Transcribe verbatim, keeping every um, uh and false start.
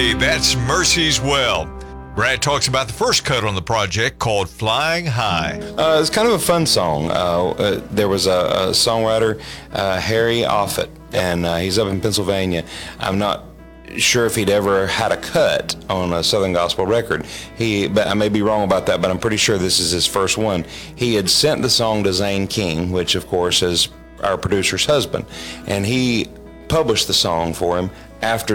everybody. That's Mercy's Well. Brad talks about the first cut on the project called Flying High. Uh, it's kind of a fun song. Uh, uh, there was a, a songwriter, uh, Harry Offit, and uh, he's up in Pennsylvania. I'm not sure if he'd ever had a cut on a Southern Gospel record. He, but I may be wrong about that, but I'm pretty sure this is his first one. He had sent the song to Zane King, which of course is our producer's husband, and he published the song for him after